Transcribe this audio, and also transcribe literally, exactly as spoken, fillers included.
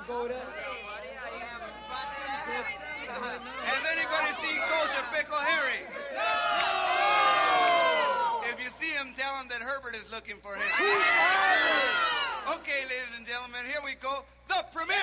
Has anybody seen Kosher Pickle Harry? If you see him, tell him that Herbert is looking for him. Okay, ladies and gentlemen, here we go. The premiere.